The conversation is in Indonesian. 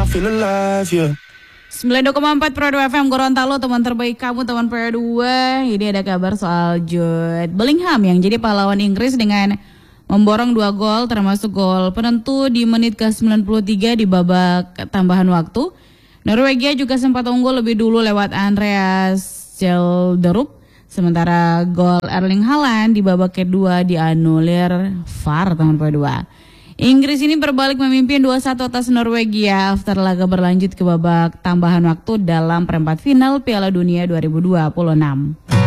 feel alive, yeah. 92,4 Pro 2 FM Gorontalo, teman terbaik kamu, teman Pro 2. Ini ada kabar soal Jude Bellingham yang jadi pahlawan Inggris dengan memborong 2 gol termasuk gol penentu di menit ke-93 di babak tambahan waktu. Norwegia juga sempat unggul lebih dulu lewat Andreas Schjelderup. Sementara gol Erling Haaland di babak kedua dianulir VAR, teman Pro 2. Inggris ini berbalik memimpin 2-1 atas Norwegia after laga berlanjut ke babak tambahan waktu dalam perempat final Piala Dunia 2026.